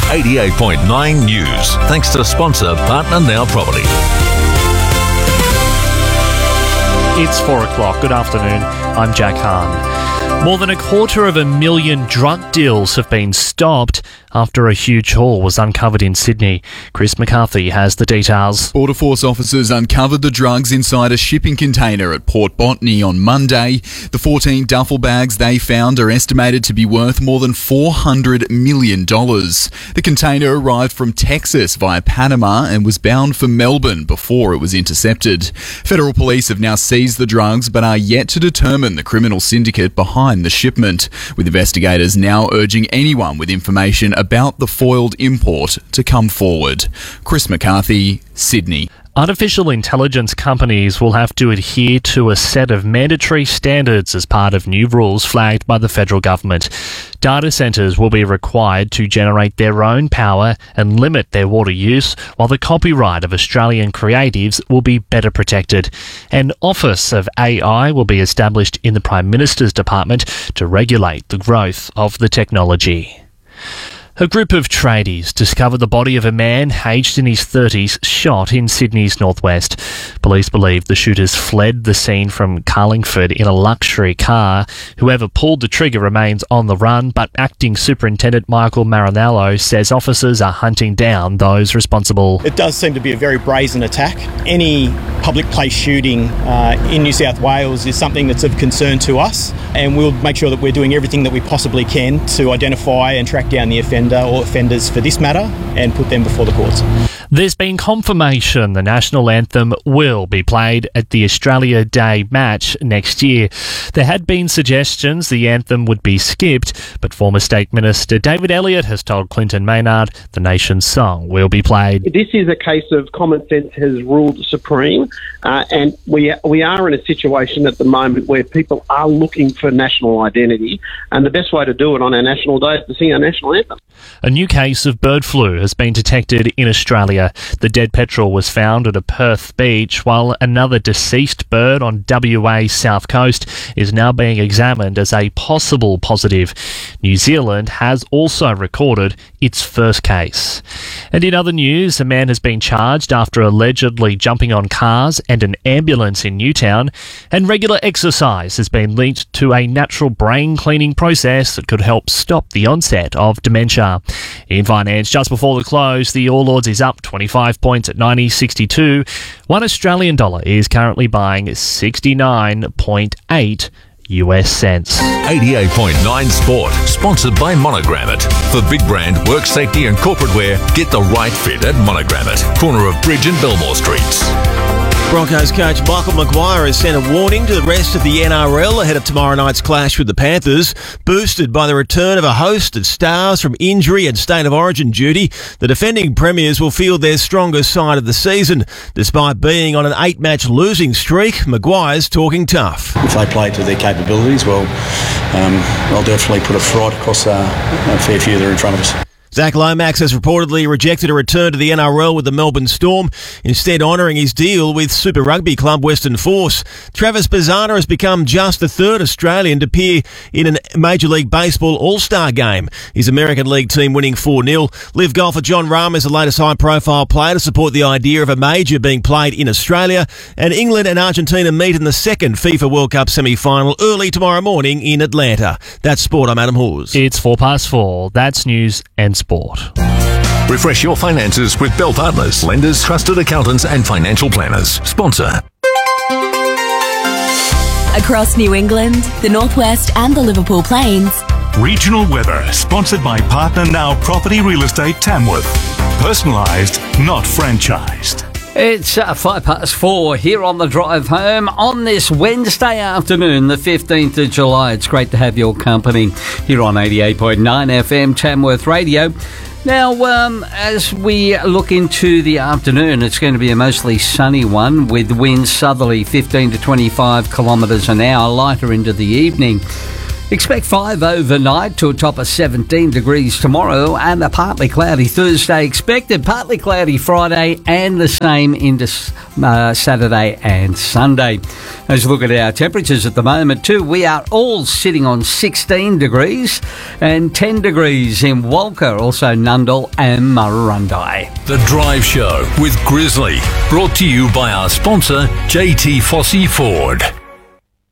88.9 News. Thanks to sponsor Partner Now Property. It's 4 o'clock. Good afternoon. I'm Jack Hahn. More than 250,000 drug deals have been stopped after a huge haul was uncovered in Sydney. Chris McCarthy has the details. Border Force officers uncovered the drugs inside a shipping container at Port Botany on Monday. The 14 duffel bags they found are estimated to be worth more than $400 million. The container arrived from Texas via Panama and was bound for Melbourne before it was intercepted. Federal police have now seized the drugs but are yet to determine the criminal syndicate behind the shipment, with investigators now urging anyone with information about the foiled import to come forward. Chris McCarthy, Sydney. Artificial intelligence companies will have to adhere to a set of mandatory standards as part of new rules flagged by the federal government. Data centres will be required to generate their own power and limit their water use, while the copyright of Australian creatives will be better protected. An Office of AI will be established in the Prime Minister's Department to regulate the growth of the technology. A group of tradies discovered the body of a man aged in his 30s shot in Sydney's northwest. Police believe the shooters fled the scene from Carlingford in a luxury car. Whoever pulled the trigger remains on the run, but Acting Superintendent Michael Marinello says officers are hunting down those responsible. It does seem to be a very brazen attack. Any public place shooting in New South Wales is something that's of concern to us, and we'll make sure that we're doing everything that we possibly can to identify and track down the offender or offenders for this matter and put them before the courts. There's been confirmation the national anthem will be played at the Australia Day match next year. There had been suggestions the anthem would be skipped, but former State Minister David Elliott has told Clinton Maynard the nation's song will be played. This is a case of common sense has ruled supreme, and we are in a situation at the moment where people are looking for national identity, and the best way to do it on our national day is to sing our national anthem. A new case of bird flu has been detected in Australia. The dead petrel was found at a Perth beach, while another deceased bird on WA South Coast is now being examined as a possible positive. New Zealand has also recorded its first case. And in other news, a man has been charged after allegedly jumping on cars and an ambulance in Newtown, and regular exercise has been linked to a natural brain cleaning process that could help stop the onset of dementia. In finance, just before the close, the All Ords is up 25 points at 90.62. One Australian dollar is currently buying 69.8 US cents. 88.9 Sport, sponsored by Monogram It. For big brand, work safety and corporate wear, get the right fit at Monogram It. Corner of Bridge and Belmore Streets. Broncos coach Michael Maguire has sent a warning to the rest of the NRL ahead of tomorrow night's clash with the Panthers. Boosted by the return of a host of stars from injury and state of origin duty, the defending premiers will field their strongest side of the season. Despite being on an 8-match losing streak, Maguire's talking tough. If they play to their capabilities, well, they'll definitely put a fright across a fair few that are in front of us. Zach Lomax has reportedly rejected a return to the NRL with the Melbourne Storm, instead honouring his deal with Super Rugby club Western Force. Travis Bazzana has become just the third Australian to appear in a Major League Baseball All-Star game, his American League team winning 4-0. Live golfer John Rahm is the latest high-profile player to support the idea of a major being played in Australia, and England and Argentina meet in the second FIFA World Cup semi-final early tomorrow morning in Atlanta. That's sport. I'm Adam Hawes. It's 4:04. That's news and sport. Refresh your finances with Bell Partners, lenders, trusted accountants and financial planners. Sponsor. Across New England, the Northwest and the Liverpool Plains. Regional weather, sponsored by Partner Now Property Real Estate Tamworth. Personalised, not franchised. It's 4:05 here on the drive home on this Wednesday afternoon, the 15th of July. It's great to have your company here on 88.9 FM Tamworth Radio. Now, as we look into the afternoon, it's going to be a mostly sunny one with winds southerly 15 to 25 kilometres an hour, lighter into the evening. Expect 5 overnight to a top of 17 degrees tomorrow, and a partly cloudy Thursday expected, partly cloudy Friday, and the same into Saturday and Sunday. As we look at our temperatures at the moment too, we are all sitting on 16 degrees and 10 degrees in Walker, also Nundle and Murrurundi. The Drive Show with Grizzly, brought to you by our sponsor, JT Fossey Ford.